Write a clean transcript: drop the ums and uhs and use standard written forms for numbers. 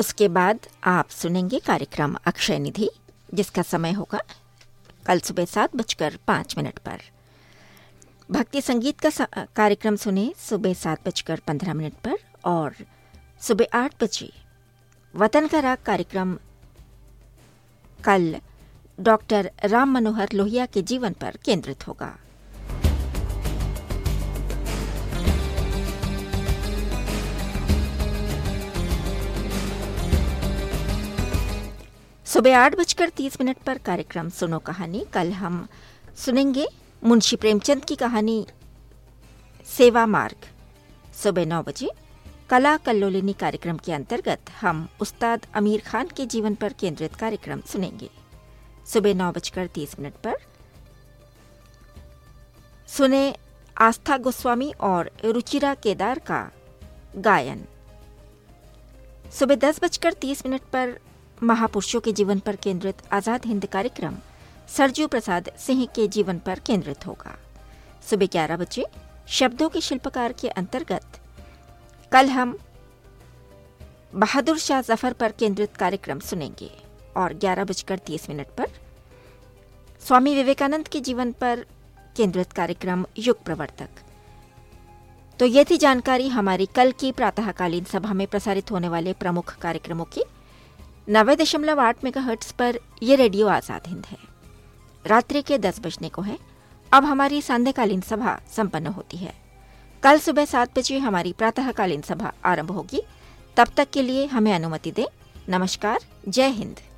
उसके बाद आप सुनेंगे कार्यक्रम अक्षय निधि, जिसका समय होगा कल सुबह 7:05 पर। भक्ति संगीत का कार्यक्रम सुने सुबह 7:15 पर और सुबह 8 बजे वतन का राग कार्यक्रम कल डॉक्टर राम मनोहर लोहिया के जीवन पर केंद्रित होगा। सुबह 8:30 पर कार्यक्रम सुनो कहानी। कल हम सुनेंगे मुंशी प्रेमचंद की कहानी सेवा मार्ग। सुबह 9 बजे कला कल्लोलिनी कार्यक्रम के अंतर्गत हम उस्ताद अमीर खान के जीवन पर केंद्रित कार्यक्रम सुनेंगे। सुबह 9:30 पर सुने आस्था गोस्वामी और रुचिरा केदार का गायन। सुबह 10:30 पर महापुरुषों के जीवन पर केंद्रित आजाद हिंद कार्यक्रम सरजू प्रसाद सिंह के जीवन पर केंद्रित होगा। सुबह 11 बजे शब्दों के शिल्पकार के अंतर्गत कल हम बहादुर शाह जफर पर केंद्रित कार्यक्रम सुनेंगे और 11:30 पर स्वामी विवेकानंद के जीवन पर केंद्रित कार्यक्रम युग प्रवर्तक। तो ये थी जानकारी हमारी कल की प्रातःकालीन सभा में प्रसारित होने वाले प्रमुख कार्यक्रमों की। 90.8 मेगाहर्ट्ज पर यह रेडियो आजाद हिंद है। रात्रि के 10 बजने को है। अब हमारी सांध्यकालीन सभा संपन्न होती है। कल सुबह 7 बजे हमारी प्रातःकालीन सभा आरंभ होगी। तब तक के लिए हमें अनुमति दें। नमस्कार, जय हिंद।